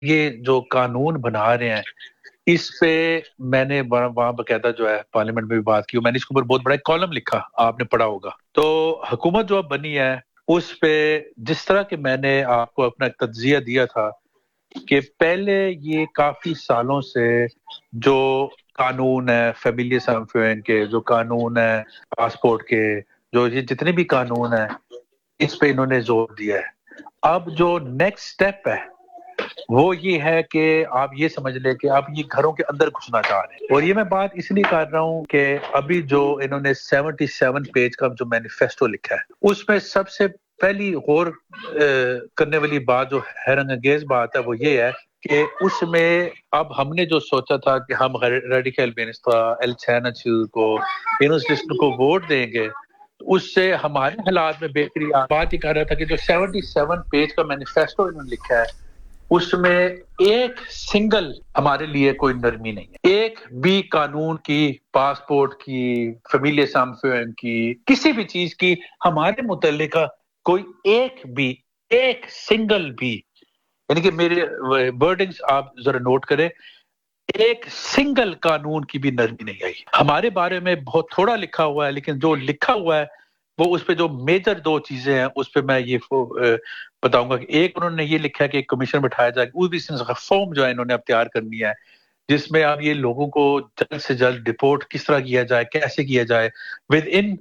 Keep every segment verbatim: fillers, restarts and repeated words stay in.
یہ جو قانون بنا رہے ہیں اس پہ میں نے وہاں باقاعدہ جو ہے پارلیمنٹ میں بھی بات کی، میں نے اس کے اوپر بہت بڑا کالم لکھا، آپ نے پڑھا ہوگا۔ تو حکومت جو اب بنی ہے اس پہ جس طرح کہ میں نے آپ کو اپنا تجزیہ دیا تھا کہ پہلے یہ کافی سالوں سے جو قانون ہے فیملی سمفین کے، جو قانون ہے پاسپورٹ کے، جو یہ جتنے بھی قانون ہیں اس پہ انہوں نے زور دیا ہے۔ اب جو نیکسٹ سٹیپ ہے وہ یہ ہے کہ آپ یہ سمجھ لیں کہ آپ یہ گھروں کے اندر گھسنا چاہ رہے ہیں، اور یہ میں بات اس لیے کر رہا ہوں کہ ابھی جو انہوں نے سیونٹی سیون پیج کا جو مینیفیسٹو لکھا ہے اس میں سب سے پہلی غور کرنے والی بات جو حیرت انگیز بات ہے وہ یہ ہے کہ اس میں اب ہم نے جو سوچا تھا کہ ہم ریڈیکل بینستا ایل چینچو کو انسٹیٹیوشن کو ووٹ دیں گے، اس سے ہمارے حالات میں بہتری بات ہی کر رہا تھا کہ جو سیونٹی سیون پیج کا مینیفیسٹو انہوں نے لکھا ہے اس میں ایک سنگل ہمارے لیے کوئی نرمی نہیں ہے، ایک بھی قانون کی، پاسپورٹ کی، فیملی سمفین کی، کسی بھی چیز کی ہمارے متعلقہ کوئی ایک بھی ایک سنگل بھی، یعنی کہ میرے ورڈنگز آپ ذرا نوٹ کریں، ایک سنگل قانون کی بھی نرمی نہیں آئی۔ ہمارے بارے میں بہت تھوڑا لکھا ہوا ہے، لیکن جو لکھا ہوا ہے وہ اس پہ جو میجر دو چیزیں ہیں اس پہ میں یہ بتاؤں گا کہ ایک انہوں نے یہ لکھا ہے کہ ایک کمیشن بٹھایا جائے، وہ بھی فارم جو ہے انہوں نے اب تیار کرنی ہے جس میں اب یہ لوگوں کو جلد سے جلد ڈپورٹ کس طرح کیا جائے، کیسے کیا جائے with in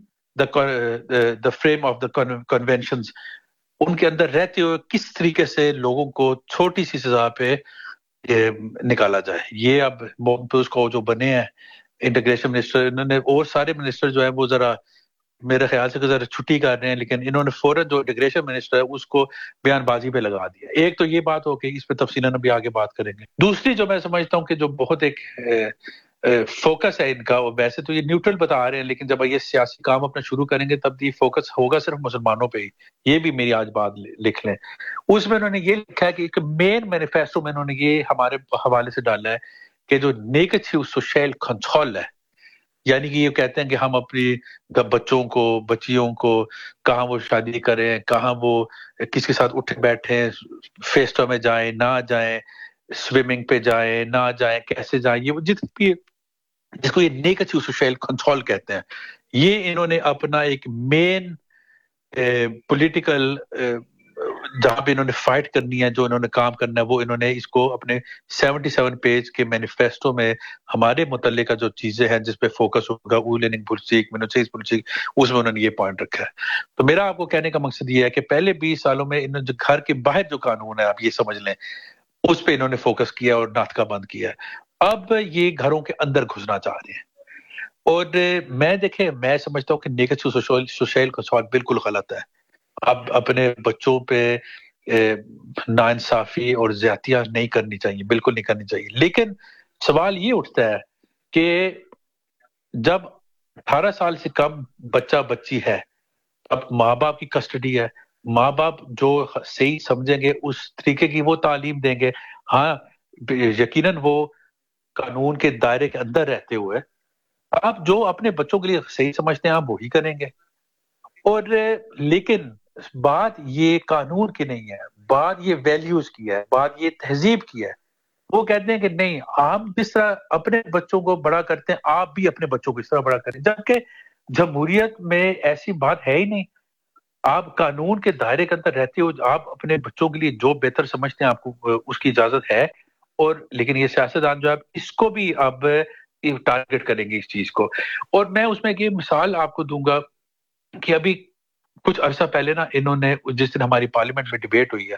the frame of the conventions, ان کے اندر رہتے ہوئے کس طریقے سے لوگوں کو چھوٹی سی سزا پہ نکالا جائے۔ یہ اب مومپوز کو جو بنے ہیں انٹیگریشن منسٹر، انہوں نے اور سارے منسٹر جو ہیں وہ ذرا میرے خیال سے ذرا چھٹی کر رہے ہیں، لیکن انہوں نے فوراً جو انٹیگریشن منسٹر ہے اس کو بیان بازی پہ لگا دیا۔ ایک تو یہ بات ہو گئی، اس پہ تفصیلاً ابھی آگے بات کریں گے۔ دوسری جو میں سمجھتا ہوں کہ جو بہت ایک فوکس ہے ان کا، ویسے تو یہ نیوٹرل بتا رہے ہیں لیکن جب یہ سیاسی کام اپنا شروع کریں گے تب یہ فوکس ہوگا صرف مسلمانوں پہ ہی، یہ بھی میری آج بات لکھ لیں۔ اس میں انہوں نے یہ لکھا ہے کہ ایک مین مینیفیسٹو میں انہوں نے یہ ہمارے حوالے سے ڈالا ہے کہ جو نیکچ سوشیل کنٹرول ہے، یعنی کہ یہ کہتے ہیں کہ ہم اپنی بچوں کو بچیوں کو کہاں وہ شادی کریں، کہاں وہ کس کے ساتھ اٹھے بیٹھیں، فیسٹو میں جائیں نہ جائیں، سوئمنگ پہ جائیں نہ جائیں، کیسے جائیں، یہ جتنی بھی جس کو یہ نیکچ سوشیل کنٹرول کہتے ہیں، یہ انہوں نے اپنا ایک مین پولیٹیکل جہاں پہ انہوں نے فائٹ کرنی ہے، جو انہوں نے کام کرنا ہے، وہ انہوں نے اس کو اپنے سیونٹی سیون پیج کے مینیفیسٹو میں ہمارے متعلقہ جو چیزیں ہیں جس پہ فوکس ہوگا، اولیننگ پرسیک منوچیز پرسیک، اس میں انہوں نے یہ پوائنٹ رکھا ہے۔ تو میرا آپ کو کہنے کا مقصد یہ ہے کہ پہلے بیس سالوں میں انہوں نے گھر کے باہر جو قانون ہے آپ یہ سمجھ لیں اس پہ انہوں نے فوکس کیا اور ناطقہ بند کیا ہے۔ اب یہ گھروں کے اندر گھسنا چاہ رہے ہیں، اور میں دیکھیں میں سمجھتا ہوں کہ نیکچ سوشیل کنٹرول بالکل غلط ہے۔ اب اپنے بچوں پہ ناانصافی اور زیادتیاں نہیں کرنی چاہیے، بالکل نہیں کرنی چاہیے، لیکن سوال یہ اٹھتا ہے کہ جب اٹھارہ سال سے کم بچہ بچی ہے، اب ماں باپ کی کسٹڈی ہے، ماں باپ جو صحیح سمجھیں گے اس طریقے کی وہ تعلیم دیں گے، ہاں یقیناً وہ قانون کے دائرے کے اندر رہتے ہوئے آپ جو اپنے بچوں کے لیے صحیح سمجھتے ہیں آپ وہی کریں گے۔ اور لیکن بات یہ قانون کی نہیں ہے، بات یہ ویلیوز کی ہے، بات یہ تہذیب کی ہے۔ وہ کہتے ہیں کہ نہیں، ہم جس طرح اپنے بچوں کو بڑا کرتے ہیں آپ بھی اپنے بچوں کو اس طرح بڑا کریں، جبکہ جمہوریت میں ایسی بات ہے ہی نہیں۔ آپ قانون کے دائرے کے اندر رہتے ہو، آپ اپنے بچوں کے لیے جو بہتر سمجھتے ہیں آپ کو اس کی اجازت ہے، اور لیکن یہ سیاستدان جو ہے اس کو بھی اب ٹارگٹ کریں گے اس چیز کو۔ اور میں اس میں یہ مثال آپ کو دوں گا کہ ابھی کچھ عرصہ پہلے نا انہوں نے جس دن ہماری پارلیمنٹ میں ڈیبیٹ ہوئی ہے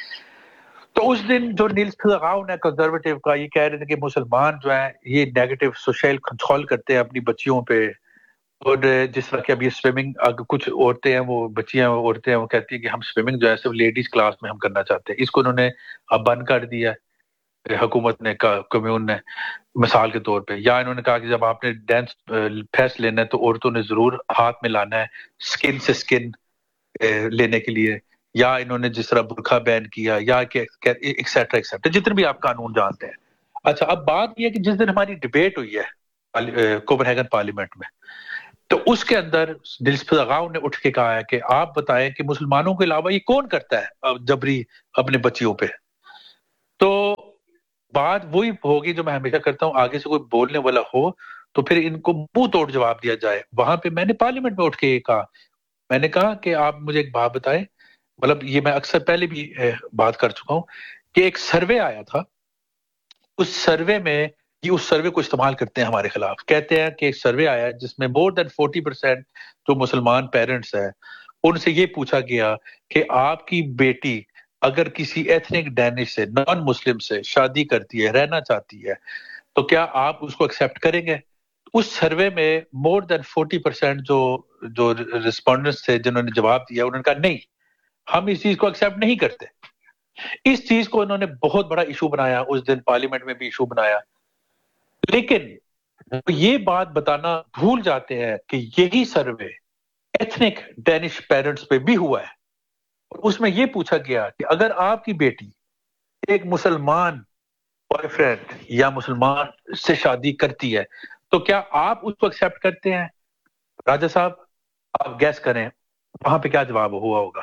تو اس دن جو نیلس فراؤن ہے کنزرویٹو کا، یہ کہہ رہے تھے کہ مسلمان جو ہیں یہ نیگیٹو سوشل کنٹرول کرتے ہیں اپنی بچیوں پہ، اور جس طرح کہ اب یہ سوئمنگ کچھ عورتیں ہیں وہ بچیاں عورتیں ہیں وہ کہتی ہیں کہ ہم سوئمنگ جو ہے صرف لیڈیز کلاس میں ہم کرنا چاہتے ہیں، اس کو انہوں نے اب بند کر دیا ہے حکومت نے، کمیون نے، مثال کے طور پہ۔ یا انہوں نے کہا کہ جب آپ نے ڈانس پھیس لینا ہے تو عورتوں نے ضرور ہاتھ میں لانا ہے سکن سے سکن لینے کے لیے، یا انہوں نے جس طرح برقع بین کیا، یا ایکسیٹرا ایکسیٹرا جتنے بھی آپ قانون جانتے ہیں۔ اچھا اب بات یہ ہے کہ جس دن ہماری ڈیبیٹ ہوئی ہے کوپن ہیگن پارلیمنٹ میں، تو اس کے اندر نیلس فراؤن نے اٹھ کے کہا ہے کہ آپ بتائیں کہ مسلمانوں کے علاوہ یہ کون کرتا ہے جبری اپنے بچیوں پہ؟ تو بات وہی ہوگی جو میں ہمیشہ کرتا ہوں، آگے سے کوئی بولنے والا ہو تو پھر ان کو منہ توڑ جواب دیا جائے. وہاں پہ میں نے پارلیمنٹ میں اٹھ کے یہ کہا، میں نے کہا کہ آپ مجھے ایک بات بتائیں، مطلب یہ میں اکثر پہلے بھی بات کر چکا ہوں کہ ایک سروے آیا تھا، اس سروے میں یہ اس سروے کو استعمال کرتے ہیں ہمارے خلاف، کہتے ہیں کہ ایک سروے آیا جس میں مور دین فورٹی پرسینٹ جو مسلمان پیرنٹس ہیں ان سے یہ پوچھا گیا کہ آپ کی بیٹی اگر کسی ایتھنک ڈینش سے، نان مسلم سے شادی کرتی ہے، رہنا چاہتی ہے، تو کیا آپ اس کو ایکسیپٹ کریں گے؟ اس سروے میں مور دین فورٹی پرسینٹ جو جو رسپونڈنٹس تھے جنہوں نے جواب دیا، انہوں نے کہا نہیں، ہم اس چیز کو ایکسیپٹ نہیں کرتے. اس چیز کو انہوں نے بہت بڑا ایشو بنایا، اس دن پارلیمنٹ میں بھی ایشو بنایا. لیکن یہ بات بتانا بھول جاتے ہیں کہ یہی سروے ایتھنک ڈینش پیرنٹس پہ بھی ہوا ہے. اس میں یہ پوچھا گیا کہ اگر آپ کی بیٹی ایک مسلمان بوائے فرینڈ یا مسلمان سے شادی کرتی ہے تو کیا آپ اس کو ایکسیپٹ کرتے ہیں؟ راجہ صاحب آپ گیس کریں وہاں پہ کیا جواب ہوا ہوگا.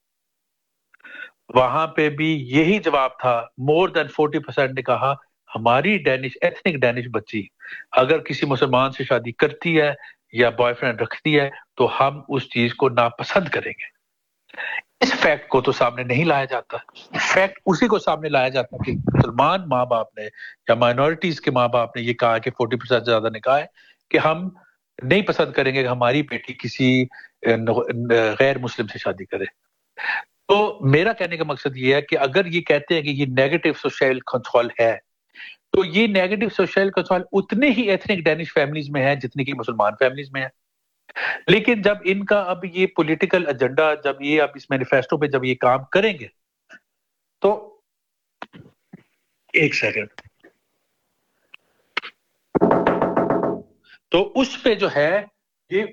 وہاں پہ بھی یہی جواب تھا، مور دین فورٹی پرسینٹ نے کہا ہماری ڈینش ایتھنک ڈینش بچی اگر کسی مسلمان سے شادی کرتی ہے یا بوائے فرینڈ رکھتی ہے تو ہم اس چیز کو ناپسند کریں گے. اس فیکٹ کو تو سامنے نہیں لایا جاتا. فیکٹ اسی کو سامنے لایا جاتا کہ مسلمان ماں باپ نے یا مائنورٹیز کے ماں باپ نے یہ کہا کہ فورٹی پرسینٹ زیادہ نے کہا ہے کہ ہم نہیں پسند کریں گے کہ ہماری بیٹی کسی غیر مسلم سے شادی کرے. تو میرا کہنے کا مقصد یہ ہے کہ اگر یہ کہتے ہیں کہ یہ نیگیٹو سوشل کنٹرول ہے تو یہ نیگیٹو سوشل کنٹرول اتنے ہی ایتھنک ڈینش فیملیز میں ہے جتنے کی مسلمان فیملیز میں ہے. لیکن جب ان کا اب یہ پولیٹیکل ایجنڈا، جب یہ اب اس مینیفیسٹو پہ جب یہ کام کریں گے تو ایک سیکنڈ تو اس پہ جو ہے یہ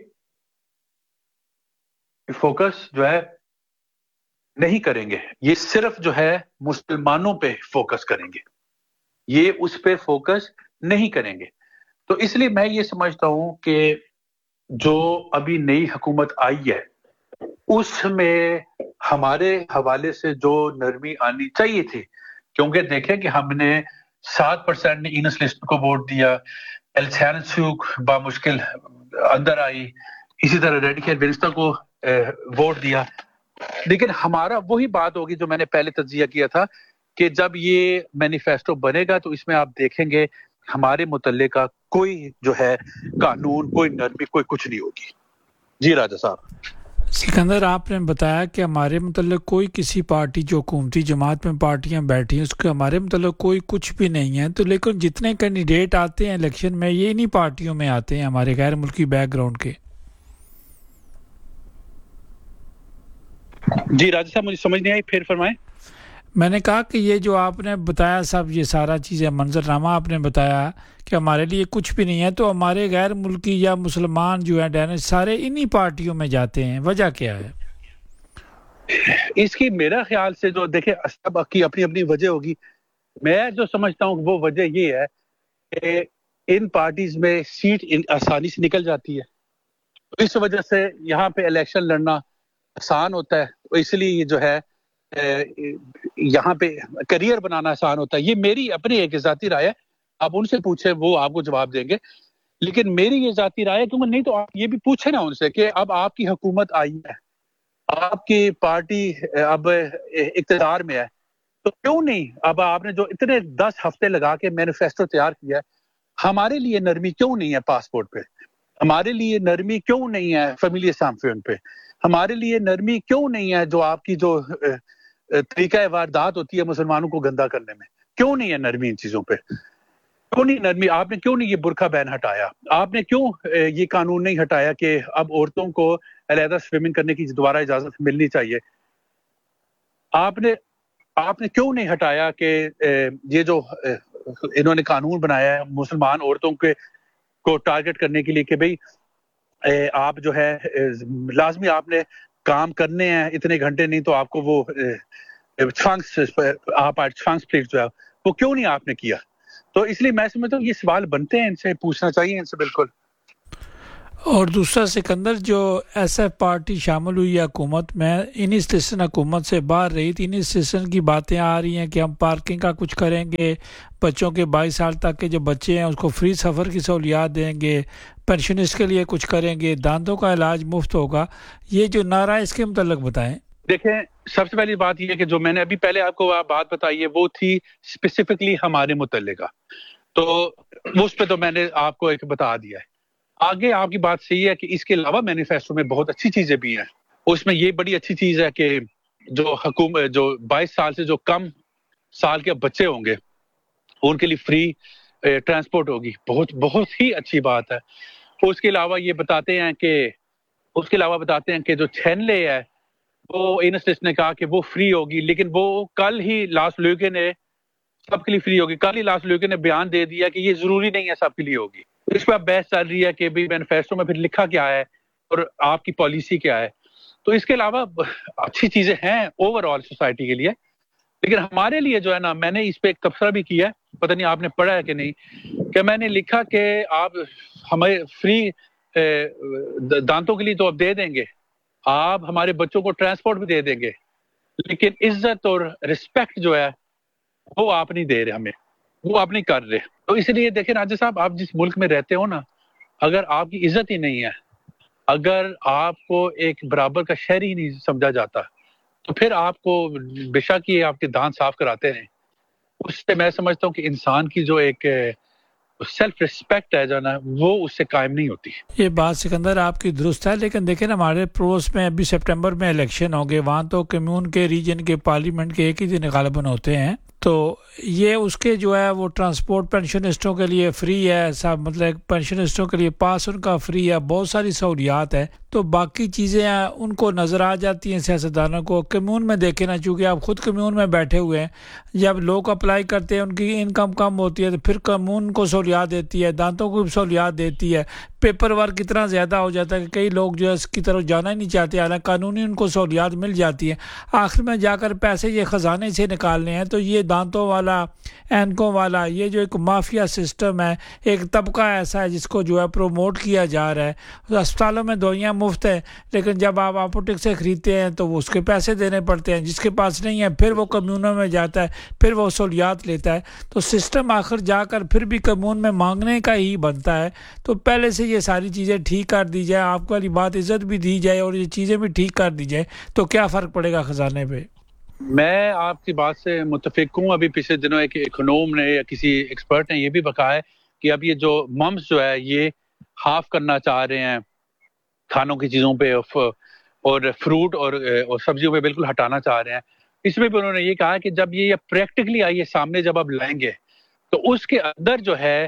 فوکس جو ہے نہیں کریں گے، یہ صرف جو ہے مسلمانوں پہ فوکس کریں گے، یہ اس پہ فوکس نہیں کریں گے. تو اس لیے میں یہ سمجھتا ہوں کہ جو ابھی نئی حکومت آئی ہے اس میں ہمارے حوالے سے جو نرمی آنی چاہیے تھی، کیونکہ دیکھیں کہ ہم نے سات پرسینٹ نے اینس لسٹ کو ووٹ دیا، ایلسان سوک بامشکل اندر آئی، اسی طرح ریڈیکل ونسٹا کو ووٹ دیا. لیکن ہمارا وہی بات ہوگی جو میں نے پہلے تجزیہ کیا تھا کہ جب یہ مینیفیسٹو بنے گا تو اس میں آپ دیکھیں گے ہمارے متعلقہ کوئی جو ہے قانون، کوئی نرمی، کوئی کچھ نہیں ہوگی. جی راجہ صاحب. سکندر، آپ نے بتایا کہ ہمارے متعلق کوئی کسی پارٹی جو حکومتی جماعت میں پارٹیاں بیٹھی ہیں اس کے ہمارے متعلق کوئی کچھ بھی نہیں ہے، تو لیکن جتنے کینڈیڈیٹ آتے ہیں الیکشن میں یہ انہی پارٹیوں میں آتے ہیں ہمارے غیر ملکی بیک گراؤنڈ کے. جی راجہ صاحب مجھے سمجھ نہیں آئی، پھر فرمائیں. میں نے کہا کہ یہ جو آپ نے بتایا سب، یہ سارا چیزیں منظرنامہ آپ نے بتایا کہ ہمارے لیے کچھ بھی نہیں ہے، تو ہمارے غیر ملکی یا مسلمان جو ہیں ڈینش سارے انہی پارٹیوں میں جاتے ہیں، وجہ کیا ہے اس کی؟ میرا خیال سے جو دیکھیں سب کی اپنی اپنی وجہ ہوگی. میں جو سمجھتا ہوں وہ وجہ یہ ہے کہ ان پارٹیز میں سیٹ آسانی سے نکل جاتی ہے، اس وجہ سے یہاں پہ الیکشن لڑنا آسان ہوتا ہے، اس لیے جو ہے یہاں پہ کریئر بنانا آسان ہوتا ہے. یہ میری اپنی ایک ذاتی رائے ہے، آپ ان سے پوچھیں وہ آپ کو جواب دیں گے. لیکن میری یہ ذاتی رائے ہے کیونکہ نہیں تو آپ یہ بھی پوچھیں نا ان سے کہ اب آپ کی حکومت آئی ہے، آپ کی پارٹی اب اقتدار میں ہے، تو کیوں نہیں اب آپ نے جو اتنے دس ہفتے لگا کے مینیفیسٹو تیار کیا ہے، ہمارے لیے نرمی کیوں نہیں ہے پاسپورٹ پہ؟ ہمارے لیے نرمی کیوں نہیں ہے فیملی اسٹیمپ پہ؟ ہمارے لیے نرمی کیوں نہیں ہے جو آپ کی جو طریقہ واردات ہوتی ہے مسلمانوں کو گندا کرنے میں؟ کیوں نہیں ہے نرمی ان چیزوں پہ؟ کیوں نہیں نرمی؟ آپ نے کیوں نہیں یہ برقع بین ہٹایا؟ آپ نے کیوں یہ قانون نہیں ہٹایا کہ اب عورتوں کو علیحدہ سوئمنگ کرنے کی دوبارہ اجازت ملنی چاہیے؟ آپ نے آپ نے کیوں نہیں ہٹایا کہ یہ جو انہوں نے قانون بنایا ہے مسلمان عورتوں کے کو ٹارگٹ کرنے کے لیے کہ بھئی آپ جو ہے لازمی آپ نے کام کرنے ہیں اتنے گھنٹے، نہیں تو آپ کو وہ آپ پلیٹ جو ہے وہ کیوں نہیں آپ نے کیا؟ تو اس لیے میں سمجھتا ہوں یہ سوال بنتے ہیں، ان سے پوچھنا چاہیے ان سے. بالکل اور دوسرا سکندر جو ایس ایف پارٹی شامل ہوئی ہے حکومت میں، انہی سٹیشن حکومت سے باہر رہی تھی، انہی سٹیشن کی باتیں آ رہی ہیں کہ ہم پارکنگ کا کچھ کریں گے، بچوں کے بائیس سال تک کے جو بچے ہیں اس کو فری سفر کی سہولیات دیں گے، پینشنسٹ کے لیے کچھ کریں گے، دانتوں کا علاج مفت ہوگا، یہ جو نعرہ ہے اس کے متعلق بتائیں۔ دیکھیں، سب سے پہلی بات یہ ہے کہ جو میں نے ابھی پہلے آپ کو بات بتائی ہے وہ تھی اسپیسیفکلی ہمارے متعلقہ، تو اس پہ تو میں نے آپ کو ایک بتا دیا ہے۔ آگے آپ کی بات صحیح ہے کہ اس کے علاوہ مینیفیسٹو میں بہت اچھی چیزیں بھی ہیں، اس میں یہ بڑی اچھی چیز ہے کہ جو حکومت جو بائیس سال سے جو کم سال کے بچے ہوں گے ان کے لیے فری ٹرانسپورٹ ہوگی، بہت بہت ہی اچھی بات ہے۔ اس کے علاوہ یہ بتاتے ہیں کہ اس کے علاوہ بتاتے ہیں کہ جو چھینلے ہے وہ انسٹس نے کہا کہ وہ فری ہوگی، لیکن وہ کل ہی لاس لیوکے نے سب کے لیے فری ہوگی، کل ہی لاس لیوکے نے بیان دے دیا کہ یہ ضروری نہیں ہے سب کے لیے ہوگی۔ اس پہ اب بحث چل رہی ہے کہ بھی مینیفیسٹو میں پھر لکھا کیا ہے اور آپ کی پالیسی کیا ہے۔ تو اس کے علاوہ اچھی چیزیں ہیں اوور آل سوسائٹی کے لیے، لیکن ہمارے لیے جو ہے نا، میں نے اس پہ ایک تبصرہ بھی کیا ہے، پتہ نہیں آپ نے پڑھا ہے کہ نہیں، کہ میں نے لکھا کہ آپ ہمیں فری دانتوں کے لیے تو اب دے دیں گے، آپ ہمارے بچوں کو ٹرانسپورٹ بھی دے دیں گے، لیکن عزت اور رسپیکٹ جو ہے وہ آپ نہیں دے رہے ہمیں، وہ آپ نہیں کر رہے۔ تو اس لیے دیکھیں راجہ صاحب، آپ جس ملک میں رہتے ہو نا، اگر آپ کی عزت ہی نہیں ہے، اگر آپ کو ایک برابر کا شہری نہیں سمجھا جاتا، تو پھر آپ کو بے شک یہ آپ کے دانت صاف کراتے ہیں، اس سے میں سمجھتا ہوں کہ انسان کی جو ایک سیلف ریسپیکٹ ہے جو نا، وہ اس سے قائم نہیں ہوتی۔ یہ بات سکندر آپ کی درست ہے، لیکن دیکھیں نا ہمارے پڑوس میں ابھی سپٹمبر میں الیکشن ہوں گے، وہاں تو کمیون کے ریجن کے پارلیمنٹ کے ایک ہی دن غالباً ہوتے ہیں، تو یہ اس کے جو ہے وہ ٹرانسپورٹ پینشنسٹوں کے لیے فری ہے، سب مطلب پینشنسٹوں کے لیے پاس ان کا فری ہے، بہت ساری سہولیات ہے، تو باقی چیزیں ہیں ان کو نظر آ جاتی ہیں سیاستدانوں کو۔ کمیون میں دیکھیں نا، چونکہ آپ خود کمیون میں بیٹھے ہوئے ہیں، جب لوگ اپلائی کرتے ہیں ان کی انکم کم ہوتی ہے تو پھر کمیون کو سہولیات دیتی ہے، دانتوں کو بھی سہولیات دیتی ہے، پیپر ورک اتنا زیادہ ہو جاتا ہے کہ کئی لوگ جو ہے اس کی طرف جانا ہی نہیں چاہتے، حالانکہ قانونی ان کو سہولیات مل جاتی ہیں، آخر میں جا کر پیسے یہ خزانے سے نکالنے ہیں۔ تو یہ دانتوں والا، اینکوں والا، یہ جو ایک مافیا سسٹم ہے، ایک طبقہ ایسا ہے جس کو جو ہے پروموٹ کیا جا رہا ہے۔ اسپتالوں میں دوائیاں مفت ہیں، لیکن جب آپ اپوٹک سے خریدتے ہیں تو وہ اس کے پیسے دینے پڑتے ہیں، جس کے پاس نہیں ہے پھر وہ کمیونوں میں جاتا ہے، پھر وہ سہولیات لیتا ہے، تو سسٹم آخر جا کر پھر بھی کمیون میں مانگنے کا ہی بنتا ہے۔ تو پہلے سے یہ ساری چیزیں ٹھیک کر دی جائے، آپ کو والی بات عزت بھی دی جائے اور یہ چیزیں بھی ٹھیک کر دی جائے، تو کیا فرق پڑے گا خزانے پہ؟ میں آپ کی بات سے متفق ہوں۔ ابھی پچھلے دنوں ایک اکنوم نے یا کسی ایکسپرٹ نے یہ بھی بتایا ہے کہ اب یہ جو ممس جو ہے یہ ہاف کرنا چاہ رہے ہیں کھانوں کی چیزوں پہ اور فروٹ اور سبزیوں پہ بالکل ہٹانا چاہ رہے ہیں۔ اس میں بھی انہوں نے یہ کہا کہ جب یہ پریکٹیکلی آئیے سامنے جب آپ لائیں گے تو اس کے اندر جو ہے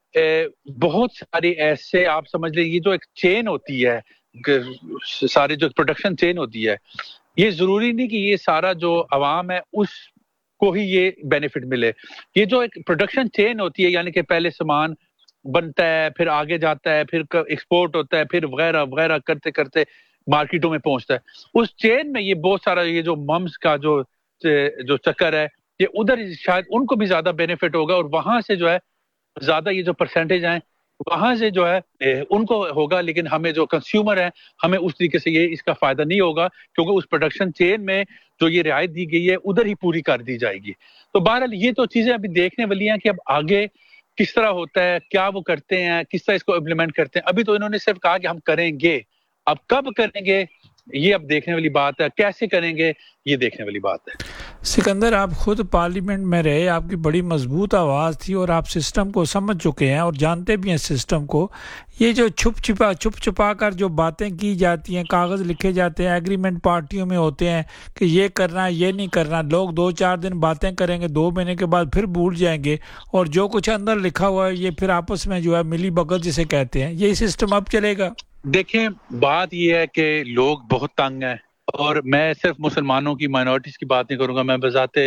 بہت ساری ایسے آپ سمجھ لیں یہ جو ایک چین ہوتی ہے، سارے جو پروڈکشن چین ہوتی ہے، یہ ضروری نہیں کہ یہ سارا جو عوام ہے اس کو ہی یہ بینیفٹ ملے۔ یہ جو ایک پروڈکشن چین ہوتی ہے، یعنی کہ پہلے سامان بنتا ہے، پھر آگے جاتا ہے، پھر ایکسپورٹ ہوتا ہے، پھر وغیرہ وغیرہ کرتے کرتے مارکیٹوں میں پہنچتا ہے، اس چین میں یہ بہت سارا یہ جو ممس کا جو جو چکر ہے، یہ ادھر شاید ان کو بھی زیادہ بینیفٹ ہوگا، اور وہاں سے جو ہے زیادہ یہ جو پرسنٹیج ہیں وہاں سے جو ہے ان کو ہوگا، لیکن ہمیں جو کنزیومر ہیں ہمیں اس طریقے سے یہ اس کا فائدہ نہیں ہوگا، کیونکہ اس پروڈکشن چین میں جو یہ رعایت دی گئی ہے ادھر ہی پوری کر دی جائے گی۔ تو بہرحال یہ تو چیزیں ابھی دیکھنے والی ہیں کہ اب آگے کس طرح ہوتا ہے، کیا وہ کرتے ہیں، کس طرح اس کو امپلیمنٹ کرتے ہیں۔ ابھی تو انہوں نے صرف کہا کہ ہم کریں گے، اب کب کریں گے یہ اب دیکھنے والی بات ہے، کیسے کریں گے یہ دیکھنے والی بات ہے۔ سکندر، آپ خود پارلیمنٹ میں رہے، آپ کی بڑی مضبوط آواز تھی اور آپ سسٹم کو سمجھ چکے ہیں اور جانتے بھی ہیں سسٹم کو۔ یہ جو چھپ چھپا چھپ چھپا کر جو باتیں کی جاتی ہیں، کاغذ لکھے جاتے ہیں، ایگریمنٹ پارٹیوں میں ہوتے ہیں کہ یہ کرنا یہ نہیں کرنا، لوگ دو چار دن باتیں کریں گے، دو مہینے کے بعد پھر بھول جائیں گے، اور جو کچھ اندر لکھا ہوا ہے یہ پھر آپس میں جو ہے ملی بگت جسے کہتے ہیں، یہی سسٹم اب چلے گا؟ دیکھیں، بات یہ ہے کہ لوگ بہت تنگ ہیں، اور میں صرف مسلمانوں کی مائنورٹیز کی بات نہیں کروں گا، میں بذات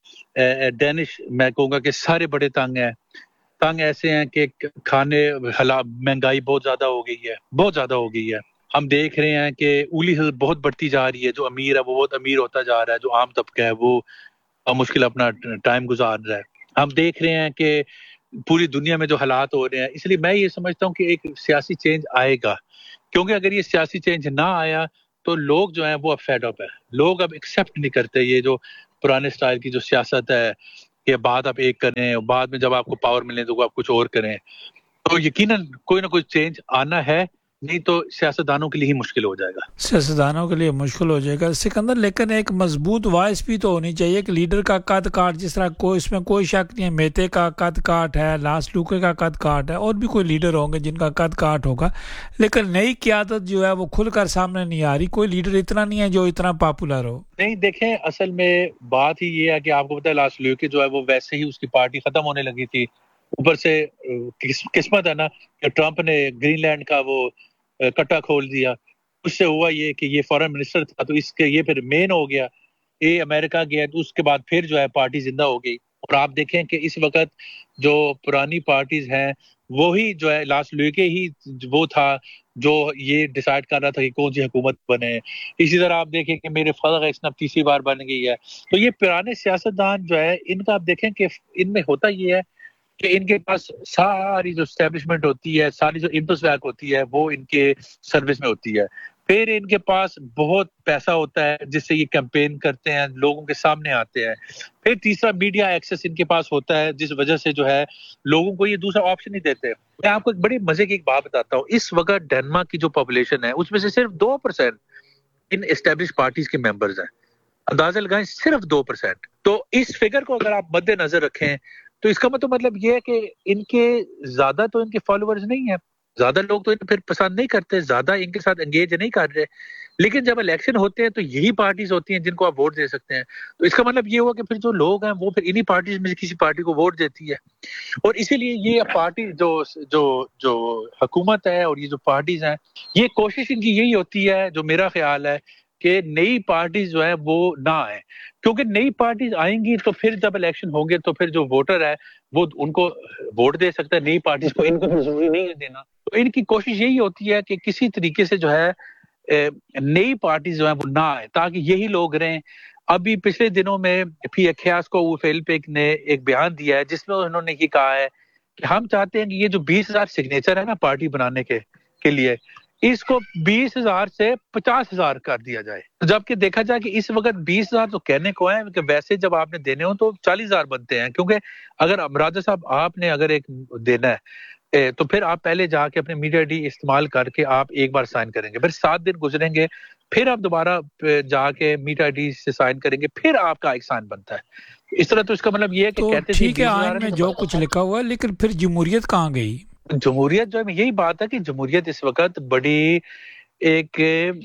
ڈینش میں کہوں گا کہ سارے بڑے تنگ ہیں۔ تنگ ایسے ہیں کہ کھانے مہنگائی بہت زیادہ ہو گئی ہے، بہت زیادہ ہو گئی ہے۔ ہم دیکھ رہے ہیں کہ اولی ہل بہت بڑھتی جا رہی ہے، جو امیر ہے وہ بہت امیر ہوتا جا رہا ہے، جو عام طبقہ ہے وہ مشکل اپنا ٹائم گزار رہا ہے۔ ہم دیکھ رہے ہیں کہ پوری دنیا میں جو حالات ہو رہے ہیں، اس لیے میں یہ سمجھتا ہوں کہ ایک سیاسی چینج آئے گا، کیونکہ اگر یہ سیاسی چینج نہ آیا تو لوگ جو ہیں وہ اب فیڈ اپ ہے، لوگ اب ایکسیپٹ نہیں کرتے یہ جو پرانے سٹائل کی جو سیاست ہے کہ بعد آپ ایک کریں، بعد میں جب آپ کو پاور ملے تو آپ کچھ اور کریں، تو یقیناً کوئی نہ کوئی چینج آنا ہے، نہیں تو سیاستدانوں کے لیے ہی مشکل ہو جائے گا، سیاستدانوں کے لیے مشکل ہو جائے گا سکندر. لیکن ایک مضبوط وائس بھی تو ہونی چاہیے کہ لیڈر کا قد کاٹ، جس طرح کوئی اس میں کوئی شک نہیں ہے، میتے کا قد کاٹ ہے، لاس لوکے کا قد کاٹ ہے، اور بھی کوئی لیڈر ہوں گے جن کا قد کاٹ ہوگا، لیکن نئی قیادت جو ہے وہ کھل کر سامنے نہیں آ رہی. کوئی لیڈر اتنا نہیں ہے جو اتنا پاپولر ہو. نہیں دیکھیں، اصل میں بات ہی یہ ہے کہ آپ کو پتہ ہے لاس لوکے جو ہے وہ ویسے ہی اس کی پارٹی ختم ہونے لگی تھی، اوپر سے قسمت ہے نا کہ ٹرمپ نے گرین لینڈ کا وہ کٹا کھول دیا، اس سے ہوا یہ کہ یہ فارن منسٹر تھا تو اس کے یہ پھر مین ہو گیا، یہ امریکہ گیا تو اس کے بعد پھر جو ہے پارٹی زندہ ہو گئی. اور آپ دیکھیں کہ اس وقت جو پرانی پارٹیز ہیں وہی جو ہے لاس لوکے ہی وہ تھا جو یہ ڈیسائیڈ کر رہا تھا کہ کون سی حکومت بنے. اسی طرح آپ دیکھیں کہ میرے فضل اس اب تیسری بار بن گئی ہے. تو یہ پرانے سیاستدان جو ہے ان کا آپ دیکھیں کہ ان میں ہوتا یہ ہے کہ ان کے پاس ساری جو اسٹیبلشمنٹ ہوتی ہے، ساری جو انفراسٹرکچر ہوتی ہے وہ ان کے سروس میں ہوتی ہے، پھر ان کے پاس بہت پیسہ ہوتا ہے جس سے یہ کیمپین کرتے ہیں، لوگوں کے سامنے آتے ہیں، پھر تیسرا میڈیا ایکسس ان کے پاس ہوتا ہے جس وجہ سے جو ہے لوگوں کو یہ دوسرا آپشن نہیں دیتے. میں آپ کو ایک بڑی مزے کی ایک بات بتاتا ہوں، اس وقت ڈینمارک کی جو پاپولیشن ہے اس میں سے صرف دو پرسینٹ ان اسٹیبلش پارٹیز کے ممبرز ہیں، اندازہ لگائیں صرف دو پرسینٹ. تو اس فگر کو اگر آپ مد نظر رکھیں تو اس کا مطلب مطلب یہ ہے کہ ان کے زیادہ تو ان کے فالوورز نہیں ہیں، زیادہ لوگ تو ان پھر پسند نہیں کرتے، زیادہ ان کے ساتھ انگیج نہیں کر رہے، لیکن جب الیکشن ہوتے ہیں تو یہی پارٹیز ہوتی ہیں جن کو آپ ووٹ دے سکتے ہیں. تو اس کا مطلب یہ ہوا کہ پھر جو لوگ ہیں وہ پھر انہی پارٹیز میں سے کسی پارٹی کو ووٹ دیتی ہے. اور اسی لیے یہ پارٹی جو جو جو حکومت ہے اور یہ جو پارٹیز ہیں، یہ کوشش ان کی یہی ہوتی ہے جو میرا خیال ہے کہ نئی پارٹیز جو ہے وہ نہ آئیں، کیونکہ نئی پارٹیز آئیں گی تو پھر جب الیکشن ہوں گے تو پھر جو ووٹر ہے وہ ان کو ووٹ دے سکتا ہے، نئی پارٹیز کو ان کو پھر ضروری نہیں دینا. تو ان کی کوشش یہی ہوتی ہے کہ کسی طریقے سے جو ہے نئی پارٹیز جو ہیں وہ نہ آئے تاکہ یہی لوگ رہیں. ابھی پچھلے دنوں میں پی اکھیاس کو فیل پیک نے ایک بیان دیا ہے جس میں انہوں نے یہ کہا ہے کہ ہم چاہتے ہیں کہ یہ جو بیس ہزار سگنیچر ہے نا پارٹی بنانے کے کے لیے، اس کو بیس ہزار سے پچاس ہزار کر دیا جائے. جبکہ دیکھا جائے کہ اس وقت بیس ہزار تو کہنے کو ہے کہ ویسے جب آپ نے دینے ہوں تو چالیس ہزار بنتے ہیں، کیونکہ اگر راجہ صاحب آپ نے اگر ایک دینا ہے تو پھر آپ پہلے جا کے اپنے میڈیا ڈی استعمال کر کے آپ ایک بار سائن کریں گے، پھر سات دن گزریں گے، پھر آپ دوبارہ جا کے میڈیا ڈی سے سائن کریں گے، پھر آپ کا ایک سائن بنتا ہے. اس طرح تو اس کا مطلب یہ ہے کہ کہتے تھے ٹھیک ہے آئین میں جو کچھ لکھا ہوا ہے، لیکن پھر جمہوریت کہاں گئی؟ جمہوریت جو ہے یہی بات ہے کہ جمہوریت اس وقت بڑی ایک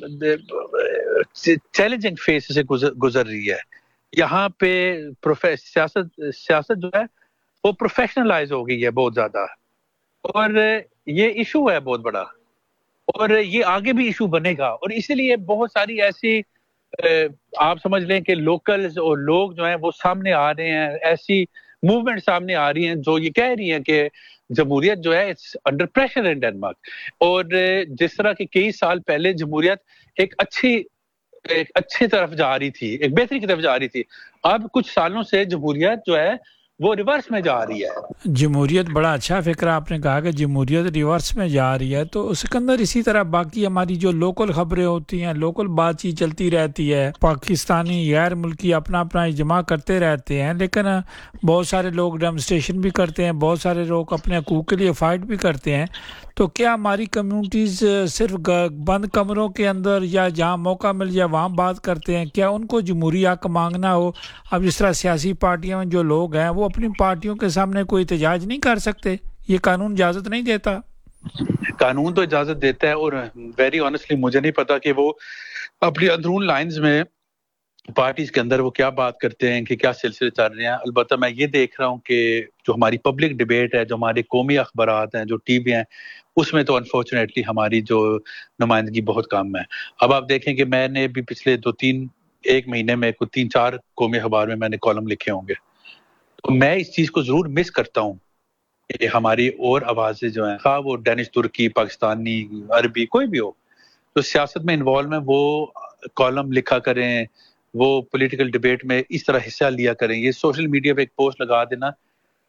چیلنجنگ فیس سے گزر رہی ہے. یہاں پہ سیاست سیاست جو ہے وہ پروفیشنلائز ہو گئی ہے بہت زیادہ، اور یہ ایشو ہے بہت بڑا، اور یہ آگے بھی ایشو بنے گا. اور اسی لیے بہت ساری ایسی آپ سمجھ لیں کہ لوکلز اور لوگ جو ہیں وہ سامنے آ رہے ہیں، ایسی موومنٹ سامنے آ رہی ہیں جو یہ کہہ رہی ہیں کہ جمہوریت جو ہے it's under pressure in Denmark. اور جس طرح کہ کئی سال پہلے جمہوریت ایک اچھی ایک اچھی طرف جا رہی تھی، ایک بہتری کی طرف جا رہی تھی، اب کچھ سالوں سے جمہوریت جو ہے وہ ریورس میں جا رہی ہے. جمہوریت بڑا اچھا فکر آپ نے کہا کہ جمہوریت ریورس میں جا رہی ہے. تو سکندر اسی طرح باقی ہماری جو لوکل خبریں ہوتی ہیں، لوکل بات چیت چلتی رہتی ہے، پاکستانی غیر ملکی اپنا اپنا اجماع کرتے رہتے ہیں، لیکن بہت سارے لوگ ڈیمونسٹریشن بھی کرتے ہیں، بہت سارے لوگ اپنے حقوق کے لیے فائٹ بھی کرتے ہیں. تو کیا ہماری کمیونٹیز صرف بند کمروں کے اندر یا جہاں موقع مل جائے وہاں بات کرتے ہیں؟ کیا ان کو جمہوری حق مانگنا ہو، اب جس طرح سیاسی پارٹیوں میں جو لوگ ہیں وہ اپنی پارٹیوں کے سامنے کوئی احتجاج نہیں کر سکتے؟ یہ قانون اجازت نہیں دیتا؟ قانون تو اجازت دیتا ہے، اور ویری آنیسٹلی مجھے نہیں پتا کہ وہ اپنی اندرون لائنز میں پارٹیز کے اندر وہ کیا بات کرتے ہیں کہ کیا سلسلے چل رہے ہیں. البتہ میں یہ دیکھ رہا ہوں کہ جو ہماری پبلک ڈیبیٹ ہے، جو ہمارے قومی اخبارات ہیں، جو ٹی وی ہیں، اس میں تو انفارچونیٹلی ہماری جو نمائندگی بہت کم ہے. اب آپ دیکھیں کہ میں نے بھی پچھلے دو تین ایک مہینے میں کوئی تین چار قومی اخبار میں میں نے کالم لکھے ہوں گے، تو میں اس چیز کو ضرور مس کرتا ہوں کہ ہماری اور آوازیں جو ہیں، خواہ وہ ڈینش ترکی، پاکستانی، عربی، کوئی بھی ہو، تو سیاست میں انوالو میں وہ کالم لکھا کریں، وہ پولیٹیکل ڈیبیٹ میں اس طرح حصہ لیا کریں. یہ سوشل میڈیا پہ ایک پوسٹ لگا دینا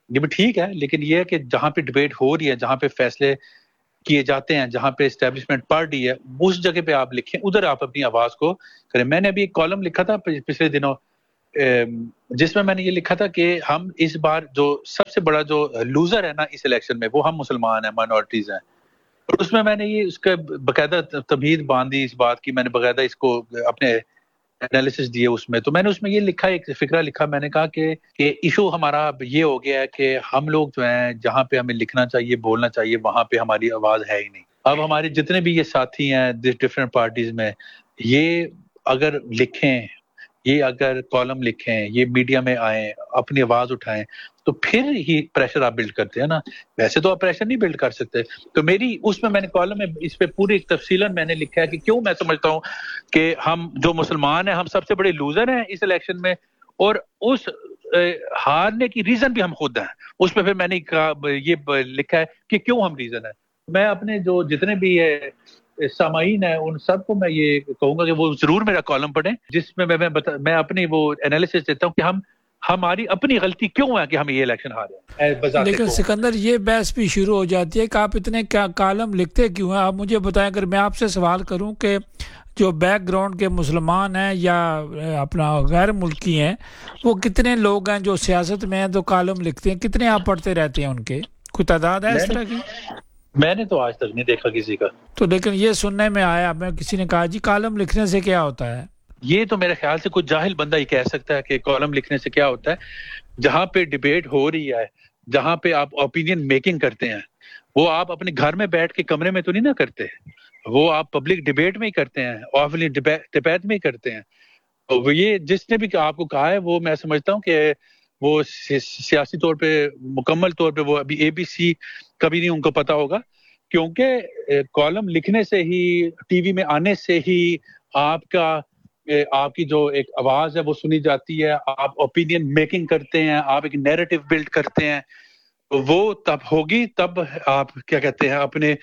یہ بھی ٹھیک ہے، لیکن یہ ہے کہ جہاں پہ ڈبیٹ ہو رہی ہے، جہاں پہ فیصلے کیے جاتے ہیں، جہاں پہ اسٹیبلشمنٹ پڑھ رہی ہے، اس جگہ پہ آپ لکھیں، ادھر آپ اپنی آواز کو کریں. میں نے ابھی ایک کالم لکھا تھا پچھلے دنوں جس میں میں نے یہ لکھا تھا کہ ہم اس بار جو سب سے بڑا جو لوزر ہے نا اس الیکشن میں، وہ ہم مسلمان ہیں، مائنورٹیز ہیں. اور اس میں میں نے یہ اس کا باقاعدہ تمہید باندھی اس بات کی، میں نے باقاعدہ اس کو اپنے انالیسس دیے اس میں. تو میں نے اس میں یہ لکھا، ایک فکرہ لکھا میں نے کہا کہ کہ ایشو ہمارا یہ ہو گیا ہے کہ ہم لوگ جو ہیں جہاں پہ ہمیں لکھنا چاہیے، بولنا چاہیے، وہاں پہ ہماری آواز ہے ہی نہیں. اب ہمارے جتنے بھی یہ ساتھی ہیں ڈفرینٹ پارٹیز میں، یہ اگر لکھیں، یہ اگر کالم لکھیں، یہ میڈیا میں آئیں، اپنی آواز اٹھائیں، تو پھر ہی پریشر آپ بلڈ کرتے ہیں نا. ویسے تو آپ پریشر نہیں بلڈ کر سکتے. تو میری اس میں میں نے کالم میں اس پہ پوری تفصیلاً میں نے لکھا ہے کہ کیوں میں سمجھتا ہوں کہ ہم جو مسلمان ہیں ہم سب سے بڑے لوزر ہیں اس الیکشن میں، اور اس ہارنے کی ریزن بھی ہم خود ہیں. اس میں پھر میں نے یہ لکھا ہے کہ کیوں ہم ریزن ہیں. میں اپنے جو جتنے بھی سامعین ہیں ان سب کو میں یہ کہوں گا کہ وہ ضرور میرا کالم پڑھیں، جس میں میں بتا میں اپنی وہ انالیسس دیتا ہوں کہ ہم ہماری اپنی غلطی کیوں ہے کہ ہم یہ الیکشن ہارے ہیں. لیکن سکندر یہ بحث بھی شروع ہو جاتی ہے کہ آپ اتنے کالم لکھتے کیوں ہیں. آپ مجھے بتائیں، اگر میں آپ سے سوال کروں کہ جو بیک گراؤنڈ کے مسلمان ہیں یا اپنا غیر ملکی ہیں، وہ کتنے لوگ ہیں جو سیاست میں ہیں تو کالم لکھتے ہیں، کتنے آپ پڑھتے رہتے ہیں؟ ان کے کوئی تعداد ہے اس طرح کی؟ میں نے تو آج تک نہیں دیکھا کسی کا. تو لیکن یہ سننے میں آیا، میں کسی نے کہا جی کالم لکھنے سے کیا ہوتا ہے. یہ تو میرے خیال سے کوئی جاہل بندہ ہی کہہ سکتا ہے کہ کالم لکھنے سے کیا ہوتا ہے. جہاں پہ ڈیبیٹ ہو رہی ہے، جہاں پہ آپ اوپینین میکنگ کرتے ہیں، وہ آپ اپنے گھر میں بیٹھ کے کمرے میں تو نہیں نہ کرتے، وہ آپ پبلک ڈیبیٹ میں ہی کرتے ہیں، اوپنلی ڈیبیٹ میں ہی کرتے ہیں. یہ جس نے بھی آپ کو کہا ہے وہ میں سمجھتا ہوں کہ وہ سیاسی طور پہ مکمل طور پہ وہ ابھی اے بی سی کبھی نہیں ان کو پتا ہوگا، کیونکہ کالم لکھنے سے ہی، ٹی وی میں آنے سے ہی آپ کا آپ کی جو ایک آواز ہے وہ سنی جاتی ہے، آپ اوپینین میکنگ کرتے ہیں، آپ ایک نیریٹو بلڈ کرتے ہیں. وہ تب ہوگی تب آپ کیا کہتے ہیں اپنے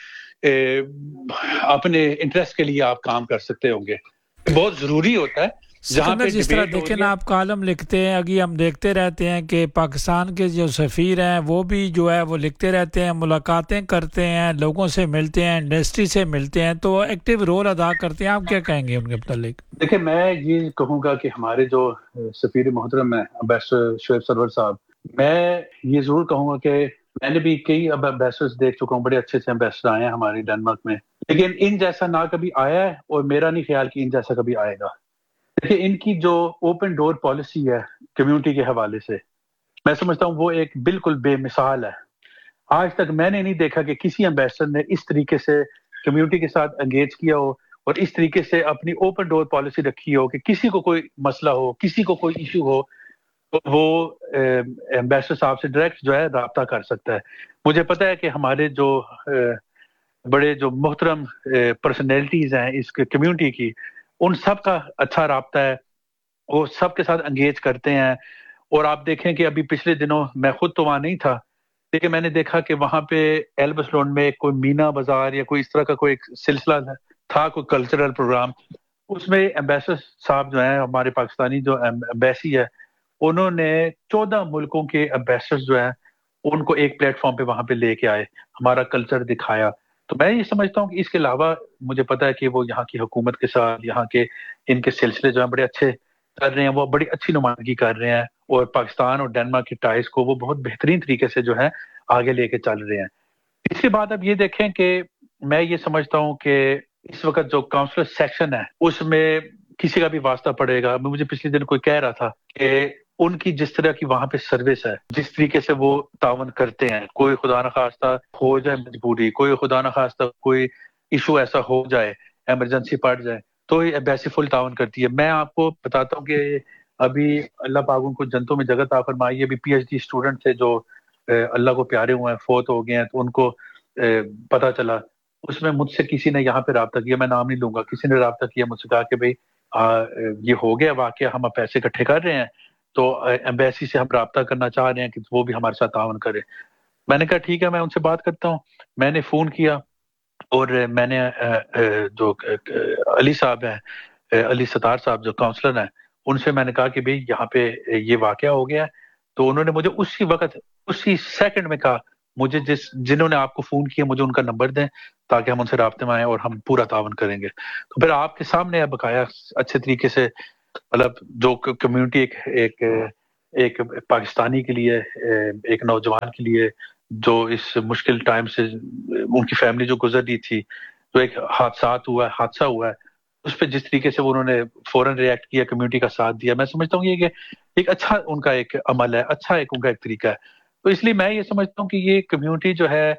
اپنے انٹرسٹ کے لیے آپ کام کر سکتے ہوں گے. بہت ضروری ہوتا ہے سکندر جس طرح دیکھیں نا آپ کالم لکھتے ہیں، اگی ہم دیکھتے رہتے ہیں کہ پاکستان کے جو سفیر ہیں وہ بھی جو ہے وہ لکھتے رہتے ہیں، ملاقاتیں کرتے ہیں، لوگوں سے ملتے ہیں، انڈسٹری سے ملتے ہیں، تو ایکٹیو رول ادا کرتے ہیں. آپ کیا کہیں گے ان کے متعلق؟ دیکھیں میں یہ کہوں گا کہ ہمارے جو سفیر محترم ہیں امبیسڈر شعیب سرور صاحب، میں یہ ضرور کہوں گا کہ میں نے بھی کئی اب امبیسڈرز دیکھ چکا ہوں، بڑے اچھے سے امبیسڈر آئے ہیں ہماری ڈنمارک میں، لیکن ان جیسا نہ کبھی آیا ہے اور میرا نہیں خیال کہ ان جیسا کبھی آئے گا. دیکھیں ان کی جو اوپن ڈور پالیسی ہے کمیونٹی کے حوالے سے، میں سمجھتا ہوں وہ ایک بالکل بے مثال ہے. آج تک میں نے نہیں دیکھا کہ کسی امبیسڈر نے اس طریقے سے کمیونٹی کے ساتھ انگیج کیا ہو اور اس طریقے سے اپنی اوپن ڈور پالیسی رکھی ہو کہ کسی کو کوئی مسئلہ ہو، کسی کو کوئی ایشو ہو تو وہ امبیسڈر صاحب سے ڈائریکٹ جو ہے رابطہ کر سکتا ہے. مجھے پتہ ہے کہ ہمارے جو بڑے جو محترم پرسنالٹیز ہیں اس کمیونٹی کی، ان سب کا اچھا رابطہ ہے، وہ سب کے ساتھ انگیج کرتے ہیں. اور آپ دیکھیں کہ ابھی پچھلے دنوں میں خود تو وہاں نہیں تھا، لیکن میں نے دیکھا کہ وہاں پہ ایلبس روڈ میں کوئی مینا بازار یا کوئی اس طرح کا کوئی سلسلہ تھا، کوئی کلچرل پروگرام، اس میں ایمبیسڈر صاحب جو ہیں ہمارے پاکستانی جو ایمبیسی ہے، انہوں نے چودہ ملکوں کے ایمبیسڈر جو ہیں ان کو ایک پلیٹ فارم پہ وہاں پہ لے کے آئے، ہمارا کلچر دکھایا. تو میں یہ سمجھتا ہوں کہ اس کے علاوہ مجھے پتا ہے کہ وہ یہاں کی حکومت کے ساتھ یہاں کے ان کے سلسلے جو ہیں بڑے اچھے کر رہے ہیں، وہ بڑی اچھی نمائندگی کر رہے ہیں، اور پاکستان اور ڈنمارک کی ٹائز کو وہ بہت بہترین طریقے سے جو ہے آگے لے کے چل رہے ہیں. اس کے بعد اب یہ دیکھیں کہ میں یہ سمجھتا ہوں کہ اس وقت جو کاؤنسلر سیکشن ہے اس میں کسی کا بھی واسطہ پڑے گا. مجھے پچھلے دن کوئی کہہ رہا تھا کہ ان کی جس طرح کی وہاں پہ سروس ہے، جس طریقے سے وہ تعاون کرتے ہیں، کوئی خدا نخواستہ ہو جائے مجبوری، کوئی خدا نخواستہ کوئی ایشو ایسا ہو جائے، ایمرجنسی پڑ جائے، تو ایمبیسی فل تعاون کرتی ہے. میں آپ کو بتاتا ہوں کہ ابھی اللہ پاک ان کو جنتوں میں جگہ عطا فرمائے، ابھی پی ایچ ڈی اسٹوڈنٹ تھے جو اللہ کو پیارے ہوئے ہیں، فوت ہو گئے ہیں، تو ان کو پتہ چلا، اس میں مجھ سے کسی نے یہاں پہ رابطہ کیا، میں نام نہیں لوں گا، کسی نے رابطہ کیا مجھ سے، کہا کہ بھئی یہ ہو گیا واقعہ، ہم اب پیسے اکٹھے کر رہے ہیں تو ایمبیسی سے ہم رابطہ کرنا چاہ رہے ہیں کہ وہ بھی ہمارے ساتھ تعاون کرے. میں نے کہا ٹھیک ہے، میں ان سے بات کرتا ہوں. میں نے فون کیا اور میں نے جو علی صاحب ہیں، علی ستار صاحب جو کاؤنسلر ہیں، ان سے میں نے کہا کہ بھئی یہاں پہ یہ واقعہ ہو گیا ہے تو انہوں نے مجھے اسی وقت اسی سیکنڈ میں کہا مجھے جس جنہوں نے آپ کو فون کیا مجھے ان کا نمبر دیں تاکہ ہم ان سے رابطے میں آئیں اور ہم پورا تعاون کریں گے. تو پھر آپ کے سامنے بقایا اچھے طریقے سے مطلب جو کمیونٹی ایک ایک ایک پاکستانی کے لیے ایک نوجوان کے لیے جو اس مشکل ٹائم سے ان کی فیملی جو گزر رہی تھی جو ایک حادثات ہوا ہے حادثہ ہوا ہے اس پہ جس طریقے سے انہوں نے فوراً ریئیکٹ کیا کمیونٹی کا ساتھ دیا میں سمجھتا ہوں یہ کہ ایک اچھا ان کا ایک عمل ہے اچھا ایک ان کا ایک طریقہ ہے. تو اس لیے میں یہ سمجھتا ہوں کہ یہ کمیونٹی جو ہے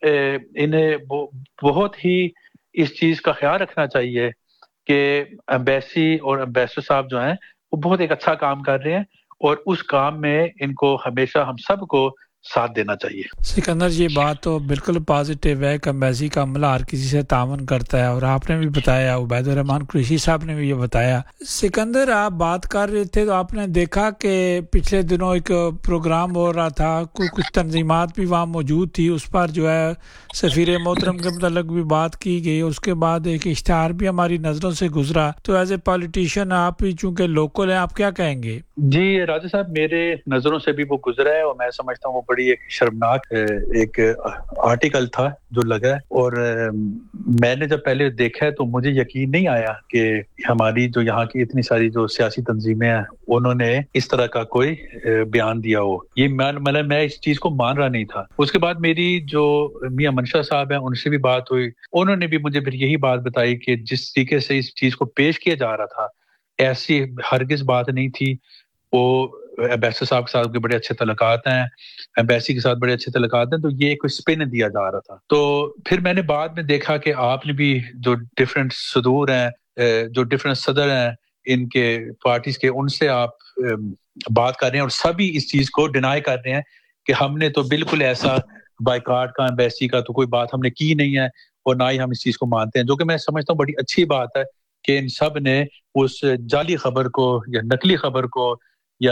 انہیں بہت ہی اس چیز کا خیال رکھنا چاہیے کہ ایمبیسی اور ایمبیسڈر صاحب جو ہیں وہ بہت ایک اچھا کام کر رہے ہیں اور اس کام میں ان کو ہمیشہ ہم سب کو ساتھ دینا چاہیے. سکندر یہ بات تو بالکل پازیٹیو ہے کہ ایمبیسی کا عملہ ہر کسی سے تعاون کرتا ہے اور آپ نے بھی بتایا عبید الرحمان قریشی صاحب نے بھی یہ بتایا. سکندر آپ بات کر رہے تھے تو آپ نے دیکھا کہ پچھلے دنوں ایک پروگرام ہو رہا تھا کچھ تنظیمات بھی وہاں موجود تھی اس پر جو ہے سفیر محترم کے متعلق بھی بات کی گئی اس کے بعد ایک اشتہار بھی ہماری نظروں سے گزرا. تو ایز اے پالیٹیشین آپ بھی چونکہ لوکل ہیں آپ کیا کہیں گے؟ جی راجہ صاحب میرے نظروں سے بھی وہ گزرا ہے اور میں سمجھتا ہوں وہ بڑی ایک شرمناک ایک آرٹیکل تھا جو لگا ہے اور میں نے جب پہلے دیکھا ہے تو مجھے یقین نہیں آیا کہ ہماری جو یہاں کی اتنی ساری جو سیاسی تنظیمیں ہیں انہوں نے اس طرح کا کوئی بیان دیا ہو. یہ مطلب میں اس چیز کو مان رہا نہیں تھا. اس کے بعد میری جو میاں منشا صاحب ہیں ان سے بھی بات ہوئی انہوں نے بھی مجھے پھر یہی بات بتائی کہ جس طریقے سے اس چیز کو پیش کیا جا رہا تھا ایسی ہرگز بات نہیں تھی. وہ ایمبیسڈر صاحب کے ساتھ بڑے اچھے تعلقات ہیں ایمبیسی کے ساتھ بڑے اچھے تعلقات ہیں تو یہ کوئی سپن دیا جا رہا تھا. تو پھر میں نے بعد میں دیکھا کہ آپ نے بھی جو ڈفرینٹ صدور ہیں جو ڈفرینٹ صدر ہیں ان کے پارٹیز کے ان سے آپ بات کر رہے ہیں اور سبھی اس چیز کو ڈینائی کر رہے ہیں کہ ہم نے تو بالکل ایسا بائیکاٹ کا ایمبیسی کا تو کوئی بات ہم نے کی نہیں ہے اور نہ ہی ہم اس چیز کو مانتے ہیں جو کہ میں سمجھتا ہوں بڑی اچھی بات ہے کہ ان سب نے اس جعلی خبر کو یا نقلی خبر کو یا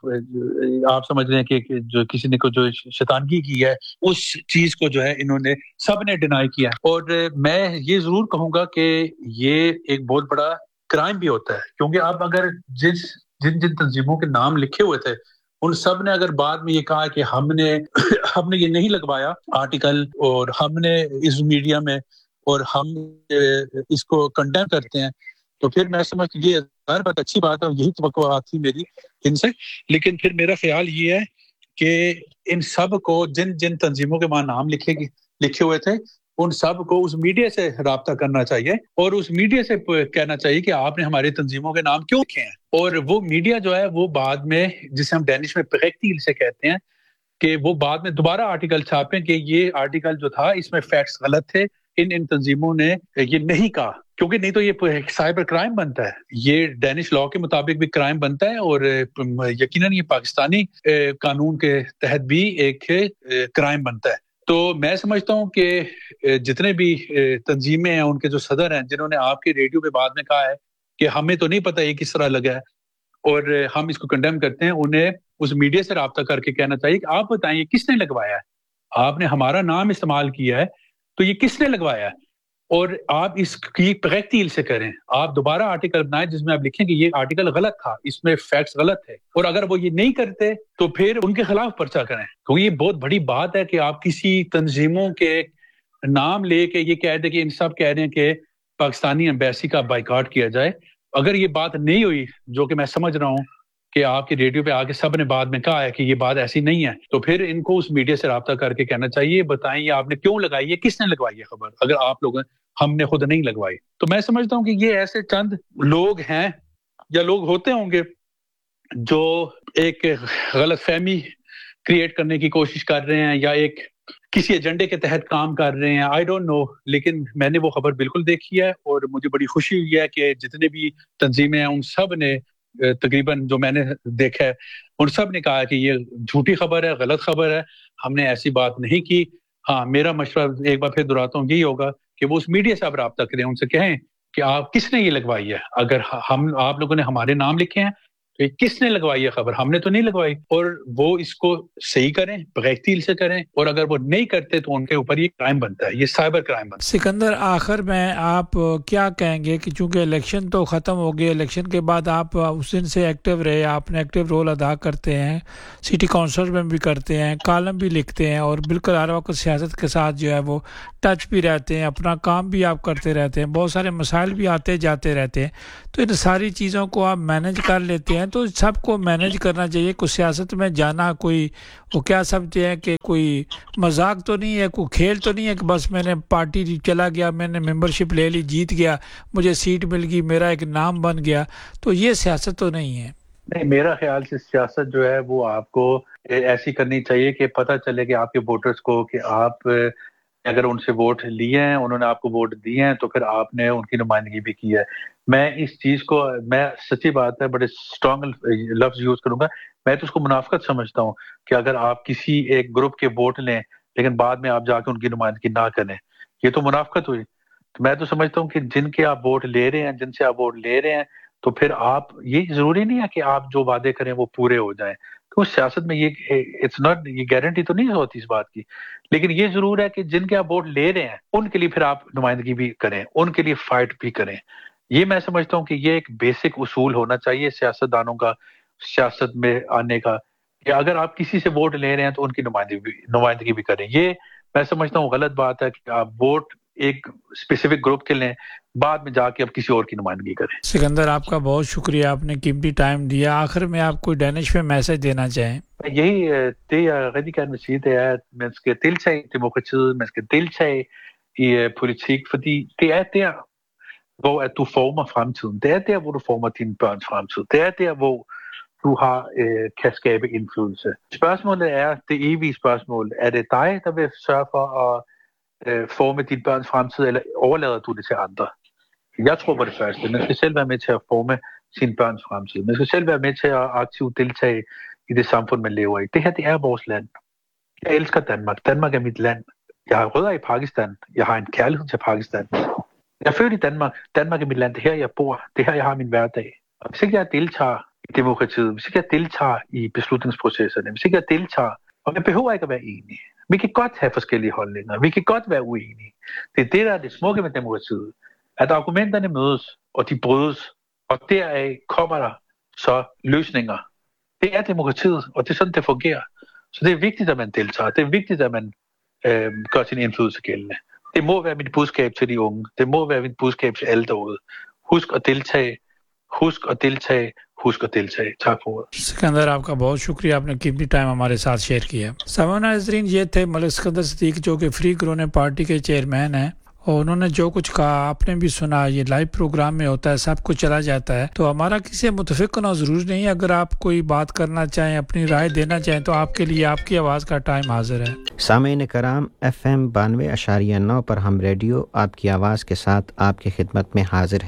آپ سمجھ رہے ہیں کہ جو کسی نے کو جو شیطانگی کی ہے اس چیز کو جو ہے انہوں نے سب نے ڈینائی کیا. اور میں یہ ضرور کہوں گا کہ یہ ایک بہت بڑا کرائم بھی ہوتا ہے کیونکہ اب اگر جس جن جن تنظیموں کے نام لکھے ہوئے تھے ان سب نے اگر بعد میں یہ کہا کہ ہم نے ہم نے یہ نہیں لگوایا آرٹیکل اور ہم نے اس میڈیا میں اور ہم اس کو کنڈیم کرتے ہیں تو پھر میں سمجھ یہ ہر بات اچھی بات ہے یہی توقعات تھی میری ان سے. لیکن پھر میرا خیال یہ ہے کہ ان سب کو جن جن تنظیموں کے وہاں نام لکھے لکھے ہوئے تھے ان سب کو اس میڈیا سے رابطہ کرنا چاہیے اور اس میڈیا سے کہنا چاہیے کہ آپ نے ہماری تنظیموں کے نام کیوں لکھے ہیں. اور وہ میڈیا جو ہے وہ بعد میں جسے ہم ڈینش میں پریکٹیل سے کہتے ہیں کہ وہ بعد میں دوبارہ آرٹیکل چھاپیں کہ یہ آرٹیکل جو تھا اس میں فیکٹس غلط تھے ان ان تنظیموں نے یہ نہیں کہا کیونکہ نہیں تو یہ سائبر کرائم بنتا ہے. یہ ڈینش لاء کے مطابق بھی کرائم بنتا ہے اور یقیناً یہ پاکستانی قانون کے تحت بھی ایک کرائم بنتا ہے. تو میں سمجھتا ہوں کہ جتنے بھی تنظیمیں ہیں ان کے جو صدر ہیں جنہوں نے آپ کے ریڈیو پہ بعد میں کہا ہے کہ ہمیں تو نہیں پتہ یہ کس طرح لگا ہے اور ہم اس کو کنڈیم کرتے ہیں انہیں اس میڈیا سے رابطہ کر کے کہنا چاہیے کہ آپ بتائیں یہ کس نے لگوایا ہے. آپ نے ہمارا نام استعمال کیا ہے تو یہ کس نے لگوایا ہے اور آپ اس کی تحقیق سے کریں. آپ دوبارہ آرٹیکل بنائیں جس میں آپ لکھیں کہ یہ آرٹیکل غلط تھا اس میں فیکٹس غلط ہے اور اگر وہ یہ نہیں کرتے تو پھر ان کے خلاف پرچہ کریں کیونکہ یہ بہت بڑی بات ہے کہ آپ کسی تنظیموں کے نام لے کے یہ کہہ دیں کہ ان سب کہہ رہے ہیں کہ پاکستانی ایمبیسی کا بائیکاٹ کیا جائے. اگر یہ بات نہیں ہوئی جو کہ میں سمجھ رہا ہوں کہ آپ کے ریڈیو پہ آ کے سب نے بعد میں کہا ہے کہ یہ بات ایسی نہیں ہے تو پھر ان کو اس میڈیا سے رابطہ کر کے کہنا چاہیے بتائیں یہ آپ نے کیوں لگائی ہے کس نے لگوائی ہے خبر اگر آپ لوگ ہم نے خود نہیں لگوائی. تو میں سمجھتا ہوں کہ یہ ایسے چند لوگ ہیں یا لوگ ہوتے ہوں گے جو ایک غلط فہمی کریٹ کرنے کی کوشش کر رہے ہیں یا ایک کسی ایجنڈے کے تحت کام کر رہے ہیں آئی ڈونٹ نو. لیکن میں نے وہ خبر بالکل دیکھی ہے اور مجھے بڑی خوشی ہوئی ہے کہ جتنے بھی تنظیمیں ہیں ان سب نے تقریباً جو میں نے دیکھا ہے ان سب نے کہا کہ یہ جھوٹی خبر ہے غلط خبر ہے ہم نے ایسی بات نہیں کی. ہاں میرا مشورہ ایک بار پھر دہراتا ہوں یہی ہوگا کہ وہ اس میڈیا سے آپ رابطہ کریں ان سے کہیں کہ آپ کس نے یہ لگوائی ہے. اگر ہم آپ لوگوں نے ہمارے نام لکھے ہیں کہ کس نے لگوائی ہے خبر؟ ہم نے تو نہیں لگوائی. اور وہ اس کو صحیح کریں، بغیرتیل سے کریں، اور اگر وہ نہیں کرتے تو ان کے اوپر یہ کرائم بنتا ہے، یہ سائبر کرائم بنتا ہے. سکندر، آخر میں آپ کیا کہیں گے کہ چونکہ الیکشن تو ختم ہو گئی، الیکشن کے بعد آپ اس دن سے ایکٹیو رہے، آپ نے ایکٹیو رول ادا کرتے ہیں، سٹی کونسل میں بھی کرتے ہیں، کالم بھی لکھتے ہیں، اور بالکل ہر وقت سیاست کے ساتھ جو ہے وہ ٹچ بھی رہتے ہیں، اپنا کام بھی آپ کرتے رہتے ہیں، بہت سارے مسائل بھی آتے جاتے رہتے ہیں، تو ان ساری چیزوں کو آپ مینج کر لیتے ہیں. تو سب کو مینج کرنا چاہیے. کوئی سیاست میں جانا کوئی وہ کیا سمجھتے ہیں کہ کوئی مذاق تو نہیں ہے، کوئی کھیل تو نہیں ہے کہ بس میں نے پارٹی چلا گیا، میں نے ممبرشپ لے لی، جیت گیا، مجھے سیٹ مل گئی، میرا ایک نام بن گیا. تو یہ سیاست تو نہیں ہے. نہیں، میرا خیال سے سیاست جو ہے وہ آپ کو ایسی کرنی چاہیے کہ پتہ چلے کہ آپ کے ووٹرز کو کہ آپ اگر ان سے ووٹ لیے ہیں، انہوں نے آپ کو ووٹ دیے ہیں، تو پھر آپ نے ان کی نمائندگی بھی کی ہے. میں اس چیز کو، میں سچی بات ہے بڑے اسٹرانگ لفظ یوز کروں گا، میں تو اس کو منافقت سمجھتا ہوں کہ اگر آپ کسی ایک گروپ کے ووٹ لیں لیکن بعد میں آپ جا کے ان کی نمائندگی نہ کریں، یہ تو منافقت ہوئی. تو میں تو سمجھتا ہوں کہ جن کے آپ ووٹ لے رہے ہیں، جن سے آپ ووٹ لے رہے ہیں، تو پھر آپ، یہ ضروری نہیں ہے کہ آپ جو وعدے کریں وہ پورے ہو جائیں. تو سیاست میں یہ اٹس ناٹ، یہ گارنٹی تو نہیں ہوتی اس بات کی، لیکن یہ ضرور ہے کہ جن کے آپ ووٹ لے رہے ہیں ان کے لیے پھر آپ نمائندگی بھی کریں، ان کے لیے فائٹ بھی کریں. یہ میں سمجھتا ہوں کہ یہ ایک بیسک اصول ہونا چاہیے سیاستدانوں کا، سیاست میں آنے کا، کہ اگر آپ کسی سے ووٹ لے رہے ہیں تو ان کی نمائندگی بھی نمائندگی بھی کریں. یہ میں سمجھتا ہوں غلط بات ہے کہ آپ ووٹ ایک اسپیسیفک گروپ کے لیں، بعد میں جا کے اب کسی اور کی نمائندگی کریں. سکندر، آپ کا بہت شکریہ، آپ نے قیمتی ٹائم دیا. آخر میں آپ کوئی ڈینش میں میسج دینا چاہیں؟ یہی, det jeg rigtig gerne vil sige, det er, at man skal deltage i demokratiet, man skal deltage i uh, politik, fordi det er der, hvor at du former fremtiden. Det er der, hvor du former dine børns fremtid. Det er der, hvor du har, uh, kan skabe indflydelse. Spørgsmålet er det evige spørgsmål. Er det dig, der vil sørge for at uh, forme dine børns fremtid, eller overlader du det til andre? Jeg tror på det første. Man skal selv være med til at forme sine børns fremtid. Man skal selv være med til at aktivt deltage i det samfund, man lever i. Det her, det er vores land. Jeg elsker Danmark. Danmark er mit land. Jeg har rødder i Pakistan. Jeg har en kærlighed til Pakistan. Jeg er født i Danmark. Danmark er mit land. Det er her, jeg bor. Det er her, jeg har min hverdag. Og hvis ikke jeg deltager i demokratiet, hvis ikke jeg deltager i beslutningsprocesserne, hvis ikke jeg deltager, og jeg behøver ikke at være enig. Vi kan godt have forskellige holdninger. Vi kan godt være uenige. Det er det, der er det smukke med demokratiet. At argumenterne mødes, og de brydes, og deraf kommer der så løsninger. Det er demokratiet, og det er sådan, det fungerer. Så det er vigtigt, at man deltager. Det er vigtigt, at man øh, gør sin indflydelse gældende. Det må være mit budskab til de unge. Det må være mit budskab til alle derude. Husk at deltage. Husk at deltage. Husk at deltage. Tak for ordet. Sikandar, آپ کا بہت شکریہ، آپ نے قیمتی time ہمارے ساتھ share کیا. سامان ناظرین، یہ تھے ملک سکندر صدیق، جو کہ فری گرونے پارٹی کے چیئرمین ہیں، اور انہوں نے جو کچھ کہا آپ نے بھی سنا. یہ لائیو پروگرام میں ہوتا ہے، سب کچھ چلا جاتا ہے، تو ہمارا کسی متفق ہونا ضروری نہیں ہے. اگر آپ کوئی بات کرنا چاہیں، اپنی رائے دینا چاہیں، تو آپ کے لیے آپ کی آواز کا ٹائم حاضر ہے. سامعین کرام، ایف ایم بانوے اشاریہ نو پر ہم ریڈیو آپ کی آواز کے ساتھ آپ کی خدمت میں حاضر ہیں.